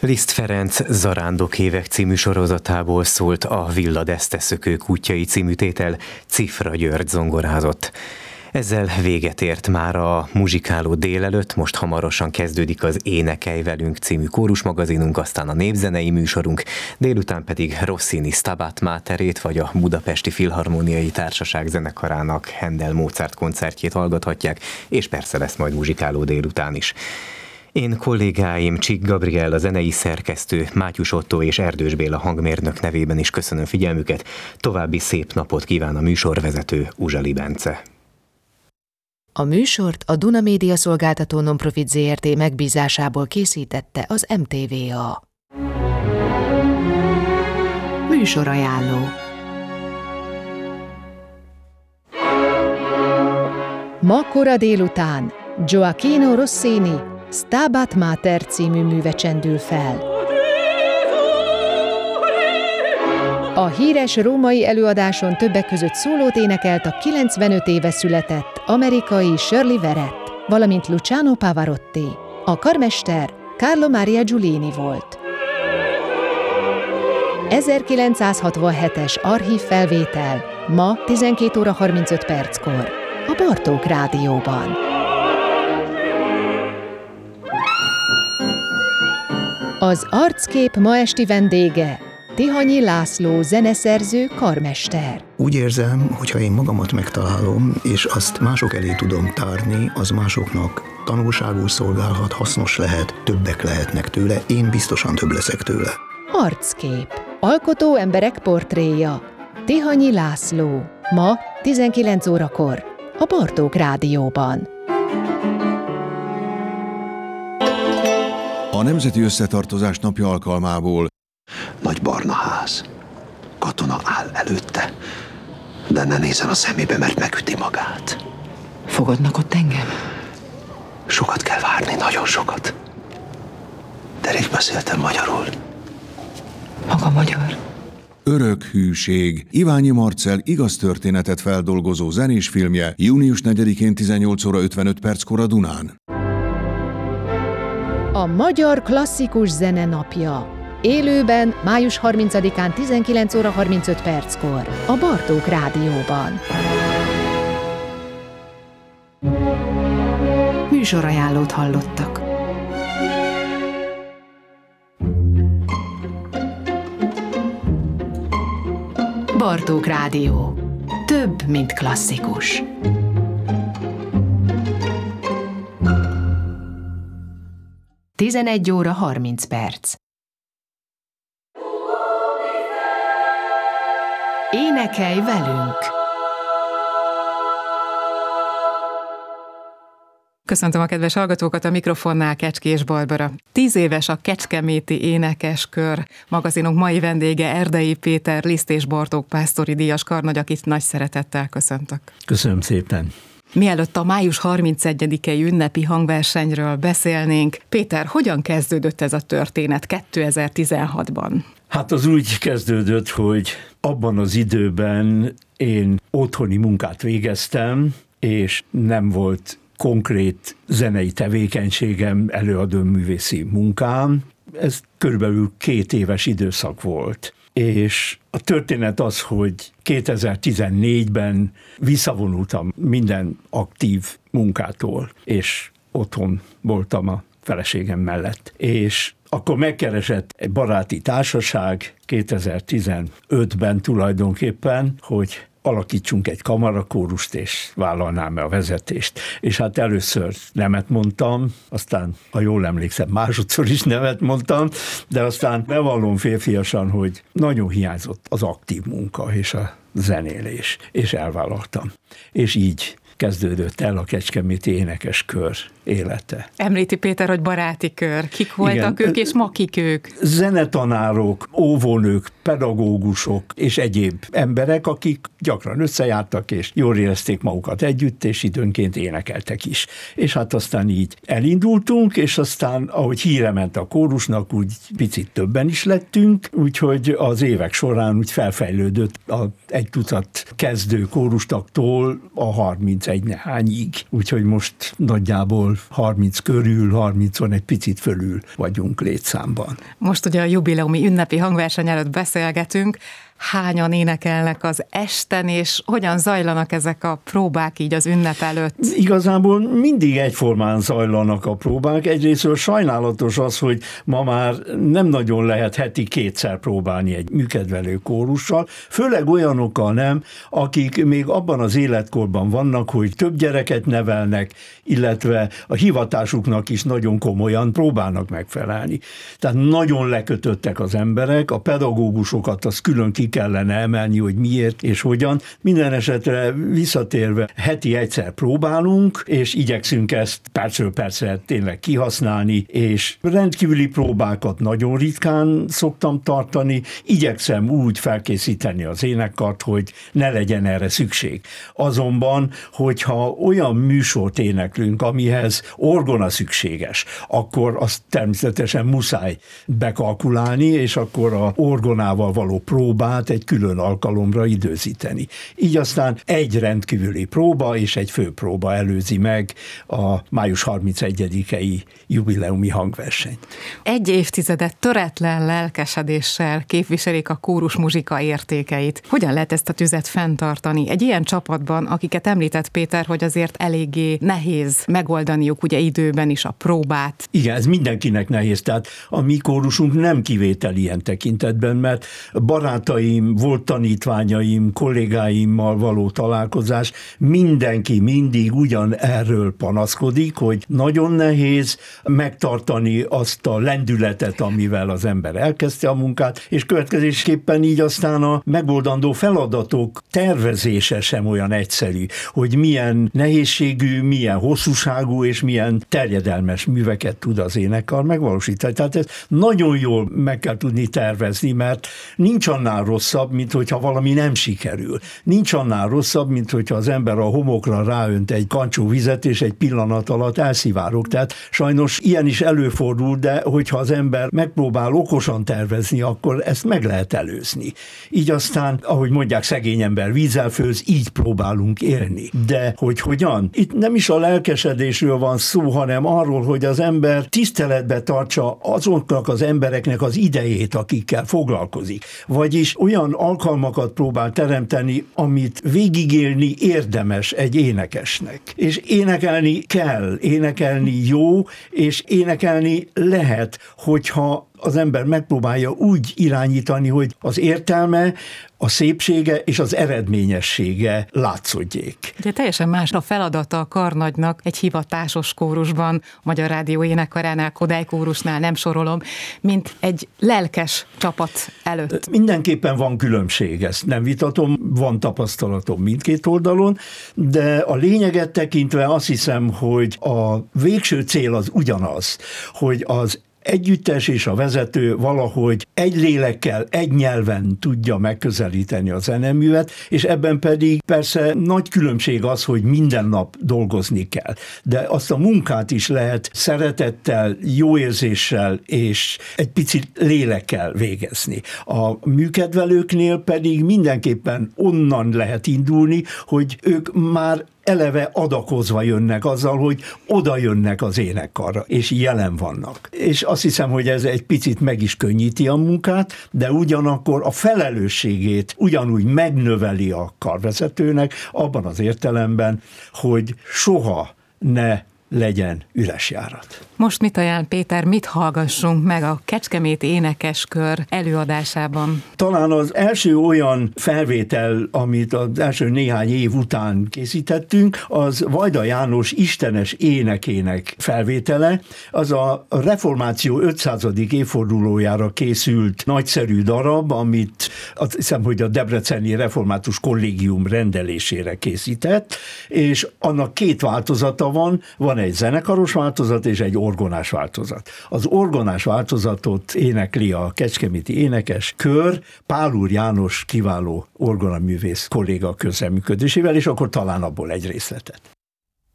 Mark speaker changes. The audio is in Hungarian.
Speaker 1: Liszt Ferenc Zarándok évek című sorozatából szólt a Villa d'Este szökők útjai című tétel, Cifra György zongorázott. Ezzel véget ért már a muzsikáló délelőtt, most hamarosan kezdődik az Énekelj velünk című kórusmagazinunk, aztán a népzenei műsorunk, délután pedig Rossini Stabat Materét vagy a Budapesti Filharmoniai Társaság zenekarának Handel Mozart koncertjét hallgathatják, és persze lesz majd muzsikáló délután is. Én kollégáim Csik Gabriel, a zenei szerkesztő, Mátyus Ottó és Erdős Béla hangmérnök nevében is köszönöm figyelmüket. További szép napot kíván a műsorvezető Uzsali Bence.
Speaker 2: A műsort a Duna Média Szolgáltató Nonprofit Zrt. Megbízásából készítette az MTVA. Műsorajánló. Ma kora délután Gioacchino Rossini Stabat Mater című műve csendül fel. A híres római előadáson többek között szólót énekelt a 95 éve született amerikai Shirley Verrett, valamint Luciano Pavarotti. A karmester Carlo Maria Giulini volt. 1967-es archív felvétel ma 12 óra 35 perckor a Bartók Rádióban. Az arckép ma esti vendége Tihanyi László, zeneszerző, karmester.
Speaker 3: Úgy érzem, hogyha én magamat megtalálom, és azt mások elé tudom tárni, az másoknak tanulságul szolgálhat, hasznos lehet, többek lehetnek tőle, én biztosan több leszek tőle.
Speaker 2: Arckép. Alkotó emberek portréja. Tihanyi László. Ma 19 órakor a Bartók Rádióban.
Speaker 4: A Nemzeti Összetartozás napja alkalmából
Speaker 5: nagy barna ház. Katona áll előtte, de ne nézzen a szemébe, mert megüti magát.
Speaker 6: Fogadnak ott engem?
Speaker 5: Sokat kell várni, nagyon sokat. De rég beszéltem magyarul.
Speaker 6: Maga magyar?
Speaker 4: Örök hűség. Iványi Marcell igaz történetet feldolgozó zenés filmje június 4-én 18 óra 55 perckor a Dunán.
Speaker 2: A Magyar Klasszikus Zene napja. Élőben május 30-án 19 óra 35 perckor a Bartók Rádióban.
Speaker 6: Műsorajánlót hallottak. Bartók Rádió. Több, mint klasszikus. Tizenegy óra 30 perc. Énekelj velünk!
Speaker 7: Köszöntöm a kedves hallgatókat, a mikrofonnál Kecskés Barbara. 10 éves a Kecskeméti Énekeskör. Magazinunk mai vendége Erdei Péter, Liszt és Bartók pásztori díjas karnagy, akit nagy szeretettel köszöntök.
Speaker 8: Köszönöm szépen.
Speaker 7: Mielőtt a május 31-i ünnepi hangversenyről beszélnénk, Péter, hogyan kezdődött ez a történet 2016-ban?
Speaker 8: Hát az úgy kezdődött, hogy abban az időben én otthoni munkát végeztem, és nem volt konkrét zenei tevékenységem, előadóművészi munkám. Ez körülbelül 2 éves időszak volt. És a történet az, hogy 2014-ben visszavonultam minden aktív munkától, és otthon voltam a feleségem mellett. És akkor megkeresett egy baráti társaság 2015-ben tulajdonképpen, hogy alakítsunk egy kamarakórust, és vállalnám-e a vezetést. És hát először nemet mondtam, aztán, ha jól emlékszem, másodszor is nemet mondtam, de aztán bevallom férfiasan, hogy nagyon hiányzott az aktív munka és a zenélés, és elvállaltam. És így kezdődött el a Kecskeméti Énekeskör élete.
Speaker 7: Említi Péter, hogy baráti kör. Kik voltak ők, és ma kik ők?
Speaker 8: Zenetanárok, óvónők, pedagógusok és egyéb emberek, akik gyakran összejártak, és jól érezték magukat együtt, és időnként énekeltek is. És hát aztán így elindultunk, és aztán, ahogy híre ment a kórusnak, úgy picit többen is lettünk, úgyhogy az évek során úgy felfejlődött egy tucat kezdő kórustaktól a 30 31 nehányig. Úgyhogy most nagyjából 30 körül, 30-on egy picit fölül vagyunk létszámban.
Speaker 7: Most ugye a jubileumi ünnepi hangverseny előtt beszélgetünk. Hányan énekelnek az esten, és hogyan zajlanak ezek a próbák így az ünnep előtt?
Speaker 8: Igazából mindig egyformán zajlanak a próbák. Egyrésztről sajnálatos az, hogy ma már nem nagyon lehet heti 2-szer próbálni egy műkedvelő kórussal, főleg olyanokkal nem, akik még abban az életkorban vannak, hogy több gyereket nevelnek, illetve a hivatásuknak is nagyon komolyan próbálnak megfelelni. Tehát nagyon lekötöttek az emberek, a pedagógusokat az külön ki kellene emelni, hogy miért és hogyan. Minden esetre visszatérve heti egyszer próbálunk, és igyekszünk ezt percről percre tényleg kihasználni, és rendkívüli próbákat nagyon ritkán szoktam tartani, igyekszem úgy felkészíteni az énekkart, hogy ne legyen erre szükség. Azonban, hogyha olyan műsort éneklünk, amihez orgona szükséges, akkor azt természetesen muszáj bekalkulálni, és akkor a orgonával való próbát egy külön alkalomra időzíteni. Így aztán egy rendkívüli próba és egy főpróba előzi meg a május 31-i jubileumi hangversenyt.
Speaker 7: Egy évtizedet töretlen lelkesedéssel képviselik a kórus muzsika értékeit. Hogyan lehet ezt a tüzet fenntartani? Egy ilyen csapatban, akiket említett Péter, hogy azért eléggé nehéz megoldaniuk ugye időben is a próbát.
Speaker 8: Igen, ez mindenkinek nehéz, tehát a mi kórusunk nem kivétel ilyen tekintetben, mert barátaim, volt tanítványaim, kollégáimmal való találkozás, mindenki mindig ugyan erről panaszkodik, hogy nagyon nehéz megtartani azt a lendületet, amivel az ember elkezdte a munkát, és következésképpen így aztán a megoldandó feladatok tervezése sem olyan egyszerű, hogy milyen nehézségű, milyen hosszúságú és milyen terjedelmes műveket tud az énekkar megvalósítani. Tehát ezt nagyon jól meg kell tudni tervezni, mert nincs annál rosszabb, mint hogyha valami nem sikerül. Nincs annál rosszabb, mint hogyha az ember a homokra ráönt egy kancsó vizet, és egy pillanat alatt elszivárog. Tehát sajnos ilyen is előfordul, de hogyha az ember megpróbál okosan tervezni, akkor ezt meg lehet előzni. Így aztán, ahogy mondják, szegény ember vízzel főz, így próbálunk élni. De hogy hogyan? Itt nem is a lelkesedésről van szó, hanem arról, hogy az ember tiszteletbe tartsa azoknak az embereknek az idejét, akikkel foglalkozik. Vagyis olyan alkalmakat próbál teremteni, amit végigélni érdemes egy énekesnek. És énekelni kell, énekelni jó, és énekelni lehet, hogyha az ember megpróbálja úgy irányítani, hogy az értelme, a szépsége és az eredményessége látszódjék.
Speaker 7: Ugye teljesen más a feladata a karnagynak egy hivatásos kórusban, Magyar Rádió énekkaránál, Kodály kórusnál, nem sorolom, mint egy lelkes csapat előtt.
Speaker 8: Mindenképpen van különbség, ezt nem vitatom, van tapasztalatom mindkét oldalon, de a lényeget tekintve azt hiszem, hogy a végső cél az ugyanaz, hogy az együttes és a vezető valahogy egy lélekkel, egy nyelven tudja megközelíteni a zeneművet, és ebben pedig persze nagy különbség az, hogy minden nap dolgozni kell. De azt a munkát is lehet szeretettel, jó érzéssel és egy picit lélekkel végezni. A műkedvelőknél pedig mindenképpen onnan lehet indulni, hogy ők már eleve adakozva jönnek azzal, hogy oda jönnek az énekkarra, és jelen vannak. És azt hiszem, hogy ez egy picit meg is könnyíti a munkát, de ugyanakkor a felelősségét ugyanúgy megnöveli a karvezetőnek, abban az értelemben, hogy soha ne legyen üres járat.
Speaker 7: Most mit ajánl Péter, mit hallgassunk meg a Kecskeméti Énekeskör előadásában?
Speaker 8: Talán az első olyan felvétel, amit az első néhány év után készítettünk, az Vajda János istenes énekének felvétele, az a reformáció 500. évfordulójára készült nagyszerű darab, amit azt hiszem, hogy a Debreceni Református Kollégium rendelésére készített, és annak két változata van egy zenekaros változat és egy orgonás változat. Az orgonás változatot énekli a Kecskeméti Énekeskör Pál Úr János kiváló orgonaművész kolléga közreműködésével, és akkor talán abból egy részletet.